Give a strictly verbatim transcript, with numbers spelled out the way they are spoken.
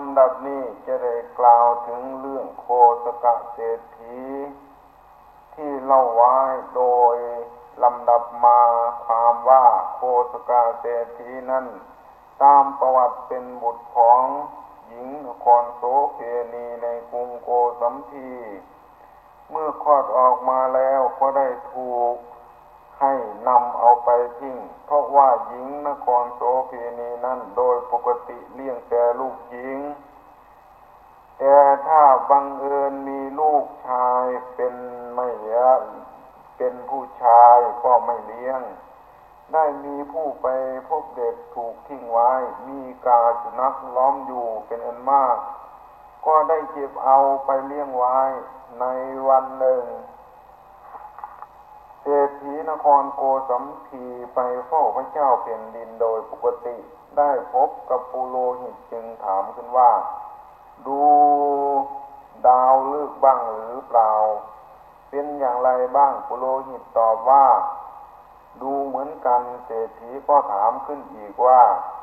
ำดับนี้จะได้กล่าวถึงเรื่องโคสกเศรษฐีที่เล่าไว้โดยลำดับมาความว่าโคสกเศรษฐีนั้นตามประวัติเป็นบุตรของหญิงนครโสเพณีในกรุงโกสัมพีเมื่อคลอดออกมาแล้วก็ได้ถูกให้นำเอาไปทิ้งเพราะว่าหญิงนครโสเพณีนั้นโดยปกติเลี้ยงแต่ลูกหญิงแต่ถ้าบังเอิญมีลูกชายเป็นไม่เป็นผู้ชายก็ไม่เลี้ยงได้มีผู้ไปพบเด็กถูกทิ้งไว้มีกาสุนัขล้อมอยู่เป็นอันมากก็ได้เก็บเอาไปเลี้ยงไว้ในวันหนึ่งเศรษฐีนครโกสัมพีไปเฝ้าพระเจ้าแผ่นดินโดยปกติได้พบกับปุโรหิตจึงถามขึ้นว่าดูดาวฤกษ์บ้างหรือเปล่าเป็นอย่างไรบ้างปุโรหิตตอบว่าดูเหมือนกันเศรษฐีก็ถามขึ้นอีกว่า